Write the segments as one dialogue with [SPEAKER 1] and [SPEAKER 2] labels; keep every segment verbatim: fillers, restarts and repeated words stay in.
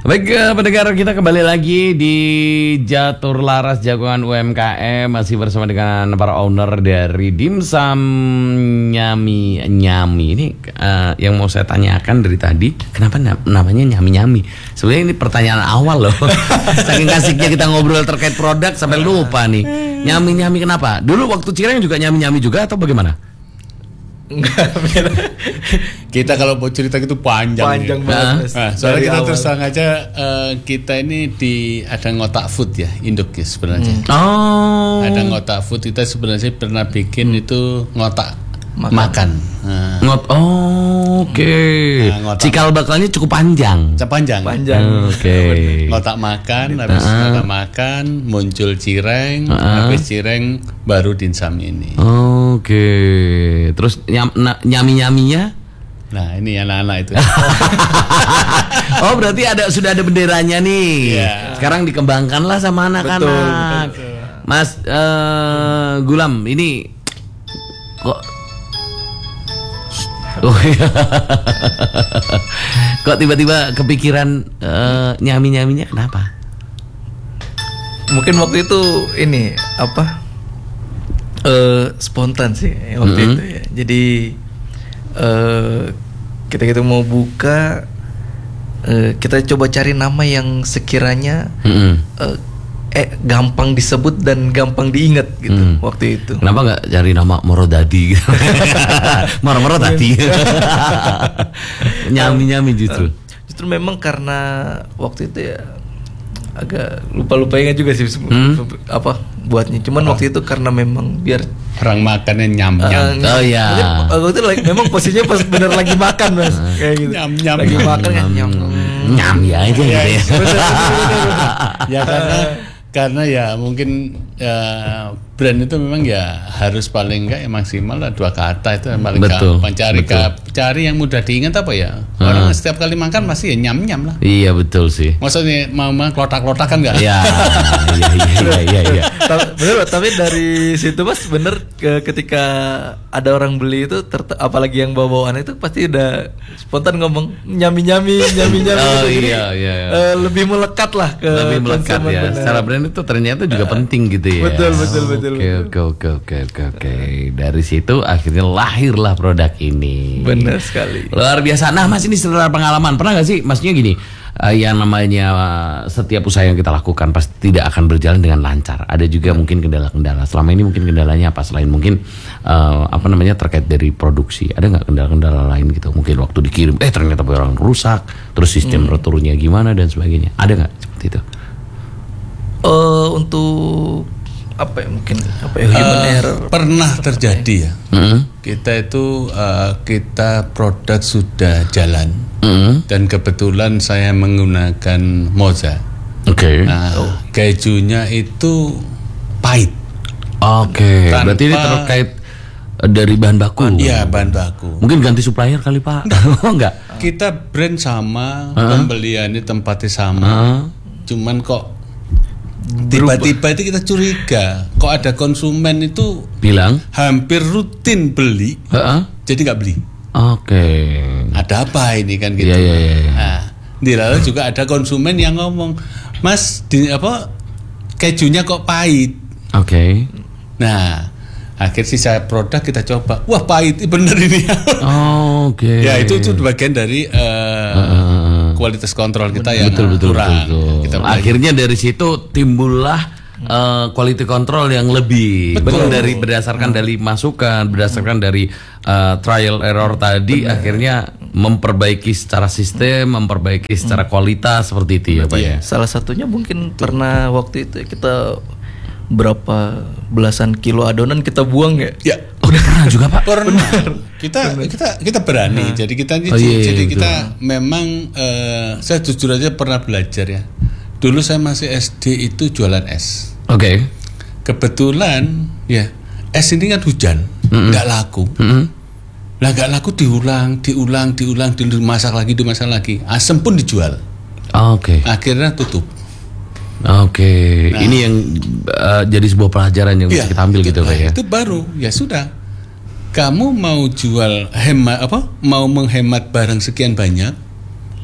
[SPEAKER 1] Baik, pendengar, kita kembali lagi di Jatur Laras Jagoan U M K M, masih bersama dengan para owner dari Dimsum Nyami Nyami. Ini uh, yang mau saya tanyakan dari tadi, kenapa namanya Nyami Nyami? Sebenarnya ini pertanyaan awal loh. Saking asiknya kita ngobrol terkait produk sampai lupa nih. Nyami Nyami kenapa? Dulu waktu Cireng juga Nyami Nyami juga atau bagaimana?
[SPEAKER 2] Enggak, kita kalau mau cerita itu panjang,
[SPEAKER 3] panjang
[SPEAKER 2] ya.
[SPEAKER 3] banget.
[SPEAKER 2] Nah, soalnya kita terus terang aja uh, kita ini di ada ngotak food ya, induk ya sebenarnya.
[SPEAKER 1] Hmm. Oh.
[SPEAKER 2] Ada ngotak food, kita sebenarnya pernah bikin hmm. itu ngotak makan. makan. Nah.
[SPEAKER 1] Ngot. Oh, oke. Okay. Nah, cikal bakalnya cukup panjang.
[SPEAKER 2] Panjang.
[SPEAKER 3] Panjang.
[SPEAKER 1] Oke. Okay.
[SPEAKER 2] Ngotak makan, habis uh. ngotak makan muncul cireng,
[SPEAKER 1] uh.
[SPEAKER 2] habis cireng baru dimsum ini.
[SPEAKER 1] Oke. Okay. Terus nyam, nyami-nyaminya?
[SPEAKER 2] Nah, ini anak-anak itu.
[SPEAKER 1] Oh, berarti ada sudah ada benderanya nih. Yeah. Sekarang dikembangkanlah sama anak-anak. Mas uh, Gulam, ini kok oh, iya. Kok tiba-tiba kepikiran uh, nyami-nyaminya kenapa?
[SPEAKER 3] Mungkin waktu itu ini apa? Uh, spontan sih waktu mm-hmm. itu ya. Jadi uh, kita kita mau buka, uh, kita coba cari nama yang sekiranya mm-hmm. uh, eh gampang disebut dan gampang diingat gitu mm. waktu itu.
[SPEAKER 1] Kenapa nggak cari nama Morodadi? Moro-moro tadi. Nyami-nyami justru.
[SPEAKER 3] Uh, justru memang karena waktu itu ya agak lupa-lupa ingat juga sih hmm? apa buatnya. Cuman oh. waktu itu karena memang biar
[SPEAKER 2] orang makannya nyam-nyam.
[SPEAKER 1] Uh, oh ya.
[SPEAKER 3] Waktu itu like, memang posisinya pas bener lagi makan mas, kayak gitu.
[SPEAKER 2] Nyam-nyam.
[SPEAKER 3] Lagi makan kan nyam.
[SPEAKER 1] Nyam ya aja gitu ya.
[SPEAKER 2] Ya karena karena ya mungkin ya, brand itu memang ya harus paling enggak ya maksimal lah dua kata itu yang paling
[SPEAKER 1] betul,
[SPEAKER 2] gampang. Cari
[SPEAKER 1] betul.
[SPEAKER 2] Ka, cari yang mudah diingat apa ya? Orang hmm. setiap kali makan pasti ya nyam-nyam lah.
[SPEAKER 1] Iya betul sih.
[SPEAKER 2] Maksudnya mau-mau klotak-klotak kan enggak?
[SPEAKER 1] Iya. Iya iya iya iya.
[SPEAKER 3] Bener, tapi dari situ mas bener ke, ketika ada orang beli itu ter- apalagi yang bawa-bawaan itu pasti udah spontan ngomong nyami-nyami nyami-nyami.
[SPEAKER 1] Oh
[SPEAKER 3] gitu.
[SPEAKER 1] iya iya. iya.
[SPEAKER 3] Uh, lebih melekat lah ke
[SPEAKER 1] lebih melekat ya. Bener. Secara brand itu ternyata juga uh, penting gitu ya.
[SPEAKER 3] Betul betul betul.
[SPEAKER 1] Oke oke oke oke oke oke. Dari situ akhirnya lahirlah produk ini.
[SPEAKER 3] Benar sekali.
[SPEAKER 1] Luar biasa. Nah mas, ini secara pengalaman pernah nggak sih masnya gini? Uh, yang namanya uh, setiap usaha yang kita lakukan pasti tidak akan berjalan dengan lancar. Ada juga mungkin kendala-kendala. Selama ini mungkin kendalanya apa? Selain mungkin uh, apa namanya terkait dari produksi, ada nggak kendala-kendala lain gitu? Mungkin waktu dikirim, eh ternyata barang rusak, terus sistem hmm. returnya gimana dan sebagainya. Ada nggak seperti itu?
[SPEAKER 3] Uh, untuk apa ya mungkin apa ya human
[SPEAKER 2] uh,
[SPEAKER 3] error
[SPEAKER 2] pernah terjadi ya.
[SPEAKER 1] Mm-hmm.
[SPEAKER 2] Kita itu uh, kita produk sudah jalan.
[SPEAKER 1] Mm-hmm.
[SPEAKER 2] Dan kebetulan saya menggunakan Moza.
[SPEAKER 1] Oke. Okay.
[SPEAKER 2] Nah, oh. kejunya itu pahit.
[SPEAKER 1] Oke. Okay. Berarti ini terkait dari bahan baku.
[SPEAKER 2] Iya, bahan baku.
[SPEAKER 1] Mungkin ganti supplier kali Pak. Oh enggak.
[SPEAKER 2] Kita brand sama,
[SPEAKER 1] uh-huh.
[SPEAKER 2] pembeliannya tempatnya sama.
[SPEAKER 1] Uh-huh.
[SPEAKER 2] Cuman kok tiba-tiba itu kita curiga, kok ada konsumen itu
[SPEAKER 1] bilang
[SPEAKER 2] hampir rutin beli,
[SPEAKER 1] uh-huh.
[SPEAKER 2] jadi nggak beli.
[SPEAKER 1] Oke. Okay.
[SPEAKER 2] Ada apa ini kan gitu.
[SPEAKER 1] Yeah, yeah, yeah.
[SPEAKER 2] Nah, di lalu juga ada konsumen yang ngomong, Mas, di, apa kejunya kok pahit.
[SPEAKER 1] Oke. Okay.
[SPEAKER 2] Nah, akhir sisa produk kita coba, wah pahit, bener ini.
[SPEAKER 1] Oh, oke. Okay.
[SPEAKER 2] Ya itu itu bagian dari uh, uh, kualitas kontrol kita yang
[SPEAKER 1] betul, betul,
[SPEAKER 2] kurang.
[SPEAKER 1] Betul, betul.
[SPEAKER 2] Kita
[SPEAKER 1] akhirnya dari situ timbullah Uh, quality control yang lebih betul. dari berdasarkan hmm. dari masukan, berdasarkan hmm. dari uh, trial error tadi. Benar. Akhirnya memperbaiki secara sistem, memperbaiki secara hmm. kualitas seperti itu ya Pak ya.
[SPEAKER 3] Salah satunya mungkin betul. Pernah waktu itu kita berapa belasan kilo adonan kita buang ya?
[SPEAKER 2] Ya,
[SPEAKER 1] udah pernah juga Pak.
[SPEAKER 2] Pernah. Kita Benar. kita kita berani. Nah. Jadi kita oh, iya, jadi iya, kita betul. memang uh, saya jujur aja pernah belajar ya. Dulu saya masih S D itu jualan es.
[SPEAKER 1] Oke. Okay.
[SPEAKER 2] Kebetulan ya es ini kan hujan, mm-hmm. nggak laku.
[SPEAKER 1] Mm-hmm.
[SPEAKER 2] Lah nggak laku diulang, diulang, diulang, dimasak lagi, dimasak lagi. Asam pun dijual.
[SPEAKER 1] Oke. Okay.
[SPEAKER 2] Akhirnya tutup.
[SPEAKER 1] Oke. Okay. Nah, ini yang uh, jadi sebuah pelajaran yang
[SPEAKER 2] ya,
[SPEAKER 1] bisa kita ambil gitu Pak ya.
[SPEAKER 2] Itu baru ya sudah. Kamu mau jual hemat apa? Mau menghemat barang sekian banyak?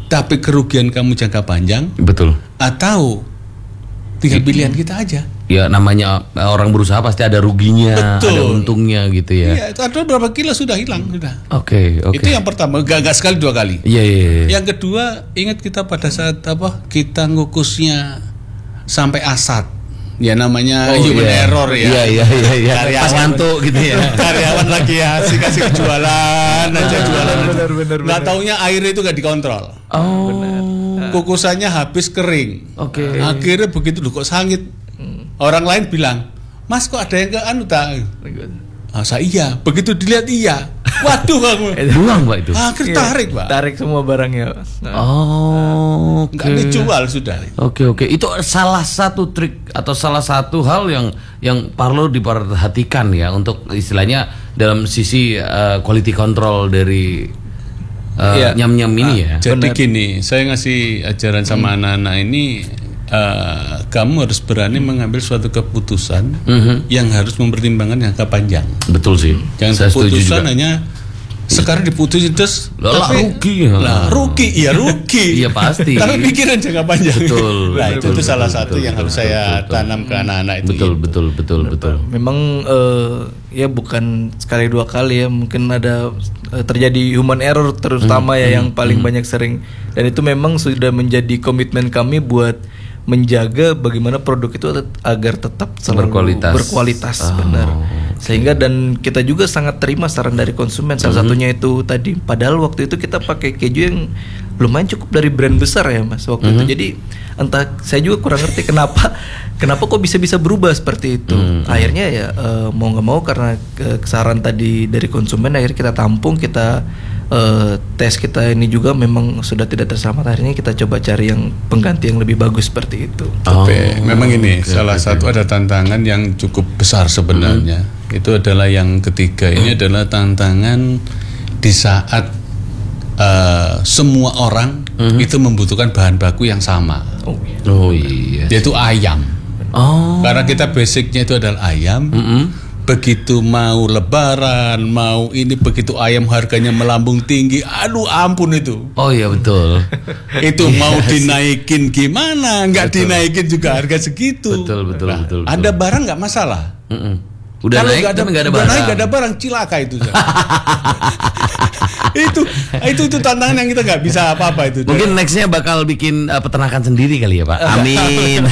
[SPEAKER 2] tapi kerugian kamu jangka panjang.
[SPEAKER 1] Betul.
[SPEAKER 2] Atau tinggal pilihan kita aja.
[SPEAKER 1] Ya namanya orang berusaha pasti ada ruginya,
[SPEAKER 2] Betul.
[SPEAKER 1] ada untungnya gitu ya.
[SPEAKER 2] Iya, itu ada berapa kilo sudah hilang sudah.
[SPEAKER 1] Oke, oke.
[SPEAKER 2] Itu yang pertama, gak, gak sekali dua kali.
[SPEAKER 1] Iya, iya, iya.
[SPEAKER 2] Yang kedua, ingat kita pada saat apa? Kita ngukusnya sampai asat. Ya namanya
[SPEAKER 1] Oh,
[SPEAKER 2] human
[SPEAKER 1] iya.
[SPEAKER 2] error ya.
[SPEAKER 1] Iya, iya, iya, iya.
[SPEAKER 2] Karyawan-
[SPEAKER 1] Pas ngantuk gitu ya.
[SPEAKER 2] Karyawan lagi asik kasih jualan aja jualan. aja.
[SPEAKER 3] benar, benar,
[SPEAKER 2] Nggak
[SPEAKER 3] benar.
[SPEAKER 2] taunya air itu gak dikontrol.
[SPEAKER 1] Oh.
[SPEAKER 2] Kukusannya habis kering.
[SPEAKER 1] Oke.
[SPEAKER 2] Akhirnya begitu loh kok sangit. Orang lain bilang, Mas kok ada yang ke anu tak? Ah, saya iya. Begitu dilihat iya. Waduh kamu.
[SPEAKER 1] Buang Pak itu.
[SPEAKER 2] Akhirnya tarik Pak.
[SPEAKER 3] Tarik semua barangnya. Nah,
[SPEAKER 1] Oh, oke.
[SPEAKER 2] Nggak dijual sudah.
[SPEAKER 1] Oke, oke. Itu salah satu trik atau salah satu hal yang yang perlu diperhatikan ya untuk istilahnya dalam sisi uh, quality control dari uh,
[SPEAKER 3] Iya.
[SPEAKER 1] nyam-nyam ini ya.
[SPEAKER 2] Jadi
[SPEAKER 3] Benar.
[SPEAKER 2] gini, saya ngasih ajaran sama anak-anak ini, eh, kamu harus berani mengambil suatu keputusan
[SPEAKER 1] Mhm.
[SPEAKER 2] yang harus mempertimbangkan jangka panjang.
[SPEAKER 1] Betul sih.
[SPEAKER 2] Jangan
[SPEAKER 1] Saya setuju
[SPEAKER 2] keputusan
[SPEAKER 1] juga.
[SPEAKER 2] hanya sekarang diputusin terus,
[SPEAKER 1] Lah, lah, rugi ya.
[SPEAKER 2] lah, rugi, iya rugi.
[SPEAKER 1] Iya, pasti.
[SPEAKER 2] Tapi pikiran jangka panjang.
[SPEAKER 1] Betul,
[SPEAKER 2] Nah itu,
[SPEAKER 1] betul,
[SPEAKER 2] itu salah
[SPEAKER 1] betul,
[SPEAKER 2] satu
[SPEAKER 1] betul,
[SPEAKER 2] yang
[SPEAKER 1] betul,
[SPEAKER 2] harus
[SPEAKER 1] betul,
[SPEAKER 2] saya
[SPEAKER 1] betul.
[SPEAKER 2] tanam ke anak-anak itu.
[SPEAKER 1] Betul,
[SPEAKER 2] gitu.
[SPEAKER 1] betul, betul, betul.
[SPEAKER 3] memang eh, ya bukan sekali dua kali ya, mungkin ada eh, terjadi human error terutama ya yang paling banyak sering, dan itu memang sudah menjadi komitmen kami buat menjaga bagaimana produk itu tet- agar tetap selalu
[SPEAKER 1] Berkualitas.
[SPEAKER 3] berkualitas,
[SPEAKER 1] Oh,
[SPEAKER 3] benar. Sehingga dan kita juga sangat terima saran dari konsumen. Salah satunya itu tadi. Padahal waktu itu kita pakai keju yang lumayan cukup dari brand besar ya Mas waktu itu. Jadi entah saya juga kurang ngerti kenapa kenapa kok bisa bisa berubah seperti itu. Akhirnya ya eh, mau nggak mau karena eh, saran tadi dari konsumen, akhirnya kita tampung, kita eh, tes kita ini juga memang sudah tidak terselamat. Akhirnya kita coba cari yang pengganti yang lebih bagus seperti itu.
[SPEAKER 1] Oh,
[SPEAKER 2] Tapi memang ini
[SPEAKER 1] oke,
[SPEAKER 2] salah
[SPEAKER 1] oke,
[SPEAKER 2] satu ada tantangan yang cukup besar sebenarnya. Itu adalah yang ketiga. Ini adalah tantangan di saat uh, semua orang itu membutuhkan bahan baku yang sama,
[SPEAKER 3] Oh, iya.
[SPEAKER 1] Oh iya.
[SPEAKER 2] yaitu ayam.
[SPEAKER 1] Oh.
[SPEAKER 2] Karena kita basicnya itu adalah ayam. Begitu mau lebaran, mau ini, begitu ayam harganya melambung tinggi, aduh ampun itu.
[SPEAKER 1] Oh iya betul.
[SPEAKER 2] Itu mau dinaikin gimana? Nggak dinaikin juga harga segitu.
[SPEAKER 1] Betul, betul,
[SPEAKER 2] Nah,
[SPEAKER 1] betul, betul.
[SPEAKER 2] Ada barang nggak masalah.
[SPEAKER 1] Mm-mm. Udah
[SPEAKER 2] Kalau
[SPEAKER 1] naik
[SPEAKER 2] nggak
[SPEAKER 1] tapi nggak ada
[SPEAKER 2] udah
[SPEAKER 1] barang.
[SPEAKER 2] naik nggak ada barang, cilaka itu. itu itu itu tantangan yang kita nggak bisa apa-apa itu.
[SPEAKER 1] Mungkin nextnya bakal bikin uh, peternakan sendiri kali ya Pak. Amin.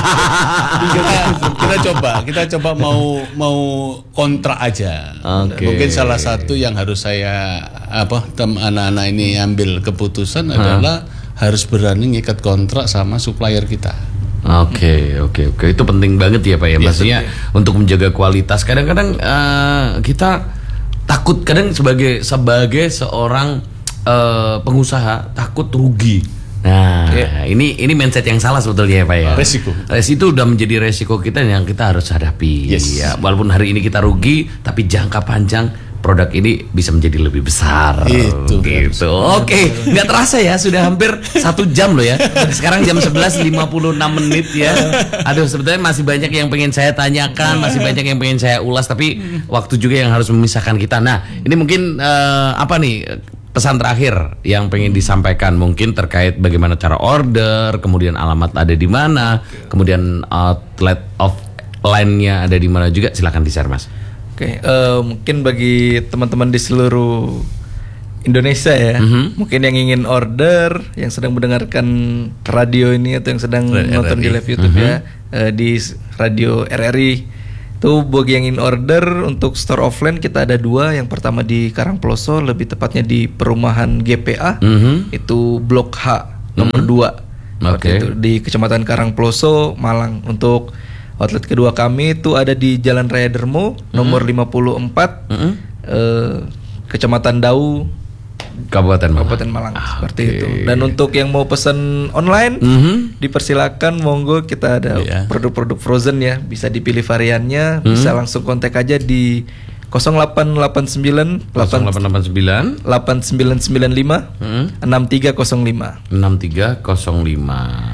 [SPEAKER 2] kita, kita coba, kita coba mau mau kontrak aja.
[SPEAKER 1] Oke.
[SPEAKER 2] Mungkin salah satu yang harus saya apa tem anak-anak ini ambil keputusan adalah harus berani ngikat kontrak sama supplier kita.
[SPEAKER 1] Oke, oke, oke. Itu penting banget ya Pak ya. Maksudnya untuk menjaga kualitas. Kadang-kadang uh, kita takut, kadang sebagai sebagai seorang uh, pengusaha takut rugi. Nah,
[SPEAKER 3] Iya.
[SPEAKER 1] ini ini mindset yang salah sebetulnya ya Pak ya.
[SPEAKER 2] Resiko.
[SPEAKER 1] Resiko udah menjadi resiko kita yang kita harus hadapi.
[SPEAKER 2] Yes.
[SPEAKER 1] Ya, walaupun hari ini kita rugi, tapi jangka panjang produk ini bisa menjadi lebih besar.
[SPEAKER 2] Itu.
[SPEAKER 1] Gitu. Oke, nggak terasa ya sudah hampir satu jam loh ya. Sekarang jam sebelas lima puluh enam menit ya. Aduh, sebetulnya masih banyak yang pengen saya tanyakan, masih banyak yang pengen saya ulas, tapi waktu juga yang harus memisahkan kita. Nah, ini mungkin eh, apa nih pesan terakhir yang pengen disampaikan mungkin terkait bagaimana cara order, kemudian alamat ada di mana, kemudian outlet offline-nya ada di mana juga, silakan di-share Mas.
[SPEAKER 3] Oke, eh, mungkin bagi teman-teman di seluruh Indonesia ya, mungkin yang ingin order, yang sedang mendengarkan radio ini atau yang sedang
[SPEAKER 1] R R I.
[SPEAKER 3] nonton di live YouTube ya, eh, di s- radio R R I, itu bagi yang ingin order untuk store offline kita ada dua. Yang pertama di Karangploso, lebih tepatnya di perumahan G P A,
[SPEAKER 1] Mhm.
[SPEAKER 3] itu Blok H nomor dua, seperti
[SPEAKER 1] Oke.
[SPEAKER 3] itu, di Kecamatan Karangploso, Malang. Untuk outlet kedua kami itu ada di Jalan Raya Dermo nomor lima puluh empat,
[SPEAKER 1] Mhm.
[SPEAKER 3] eh, Kecamatan Dau,
[SPEAKER 1] Kabupaten Malang.
[SPEAKER 3] Kabupaten Malang,
[SPEAKER 1] Ah,
[SPEAKER 3] seperti
[SPEAKER 1] oke.
[SPEAKER 3] itu. Dan untuk yang mau pesan online,
[SPEAKER 1] Mhm.
[SPEAKER 3] dipersilakan, monggo, kita ada
[SPEAKER 2] Iya.
[SPEAKER 3] produk-produk frozen ya, bisa dipilih variannya, bisa langsung kontak aja di nol delapan delapan sembilan
[SPEAKER 1] nol delapan delapan sembilan
[SPEAKER 3] delapan sembilan sembilan lima
[SPEAKER 1] Mhm.
[SPEAKER 3] enam tiga nol lima.
[SPEAKER 1] enam tiga nol lima. Oke.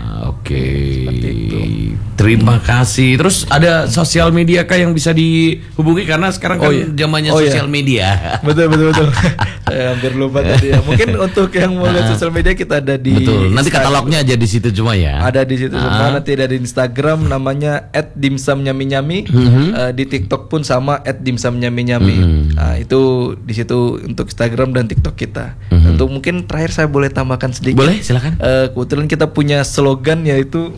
[SPEAKER 1] Oke. Terima kasih. Terus ada sosial media kah yang bisa dihubungi karena sekarang kan
[SPEAKER 3] Oh, iya.
[SPEAKER 1] zamannya
[SPEAKER 3] Oh, iya.
[SPEAKER 1] sosial media.
[SPEAKER 3] Betul betul betul. Saya hampir lupa tadi ya. Mungkin untuk yang mau lihat sosial media kita ada di
[SPEAKER 1] Betul. Nanti
[SPEAKER 3] Instagram.
[SPEAKER 1] katalognya aja di situ cuma ya.
[SPEAKER 3] Ada di situ semua.
[SPEAKER 1] Ah.
[SPEAKER 3] Nanti ada di Instagram namanya et dimsum nyami nyami. Eh, di TikTok pun sama et dimsum nyami nyami. Nah, itu di situ untuk Instagram dan TikTok kita. Untuk mungkin terakhir saya boleh tambahkan sedikit.
[SPEAKER 1] Boleh, silakan.
[SPEAKER 3] Eh, kebetulan kita punya slogan yaitu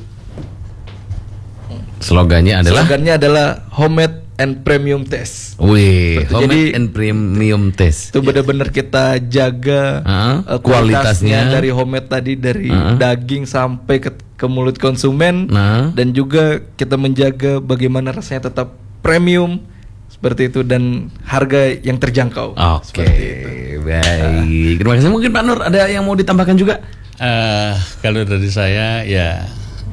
[SPEAKER 1] Slogannya adalah
[SPEAKER 3] slogannya adalah homemade and premium taste.
[SPEAKER 1] Wih,
[SPEAKER 3] Betul,
[SPEAKER 1] homemade
[SPEAKER 3] jadi-
[SPEAKER 1] and premium taste.
[SPEAKER 3] Itu benar-benar kita jaga
[SPEAKER 1] Ah,
[SPEAKER 3] eh,
[SPEAKER 1] kualitasnya.
[SPEAKER 3] kualitasnya dari homemade tadi, dari daging sampai ke, ke mulut konsumen.
[SPEAKER 1] Nah.
[SPEAKER 3] Dan juga kita menjaga bagaimana rasanya tetap premium seperti itu dan harga yang terjangkau.
[SPEAKER 1] Oke,
[SPEAKER 3] Seperti itu.
[SPEAKER 1] baik. Terima kasih. Mungkin Pak Nur ada yang mau ditambahkan juga?
[SPEAKER 2] Eh, kalau dari saya ya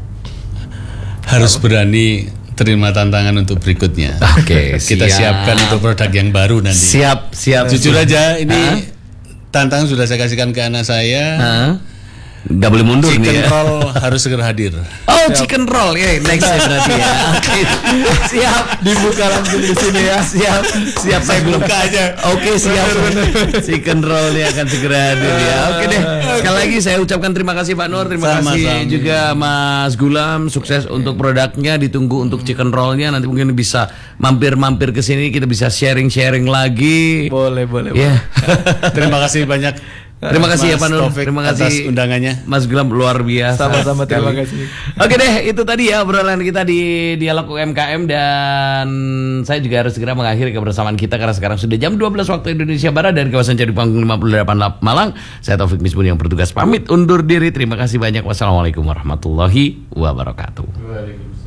[SPEAKER 2] harus berani terima tantangan untuk berikutnya.
[SPEAKER 1] Oke,
[SPEAKER 2] Kita
[SPEAKER 1] siap.
[SPEAKER 2] siapkan untuk produk yang baru nanti.
[SPEAKER 1] Siap, siap.
[SPEAKER 2] Jujur aja ini
[SPEAKER 1] Hah?
[SPEAKER 2] tantangan sudah saya kasihkan ke anak saya.
[SPEAKER 1] Hah? Gak boleh mundur
[SPEAKER 2] Chicken
[SPEAKER 1] nih ya.
[SPEAKER 2] roll harus segera hadir.
[SPEAKER 1] Oh, chicken roll ya, next ya berarti ya. Oke. Siap, dibuka langsung di sini ya. Siap, siap saya belum
[SPEAKER 2] Buka aja.
[SPEAKER 1] Oke, siap. Chicken roll ini akan segera hadir ya. Oke deh. Sekali lagi saya ucapkan terima kasih Pak Nur, terima kasih
[SPEAKER 2] Sama-sama.
[SPEAKER 1] juga Mas Gulam, sukses untuk produknya, ditunggu untuk chicken rollnya. Nanti mungkin bisa mampir-mampir ke sini, kita bisa sharing-sharing lagi.
[SPEAKER 3] Boleh, boleh.
[SPEAKER 1] Ya.
[SPEAKER 2] Terima kasih banyak.
[SPEAKER 1] Terima kasih ya
[SPEAKER 2] Mas
[SPEAKER 1] Pak Nur.
[SPEAKER 2] Taufik
[SPEAKER 1] Terima
[SPEAKER 2] atas
[SPEAKER 1] kasih
[SPEAKER 2] undangannya.
[SPEAKER 1] Mas Gulam, luar biasa.
[SPEAKER 3] Sama-sama, terima
[SPEAKER 1] sekali.
[SPEAKER 3] kasih.
[SPEAKER 1] Oke deh, itu tadi ya obrolan kita di Dialog U M K M, dan saya juga harus segera mengakhiri kebersamaan kita karena sekarang sudah jam dua belas waktu Indonesia Barat dari kawasan Candi Panggung lima puluh delapan Malang. Saya Taufik Misbun yang bertugas pamit undur diri. Terima kasih banyak. Wassalamualaikum warahmatullahi wabarakatuh.
[SPEAKER 2] Waalaikumsalam.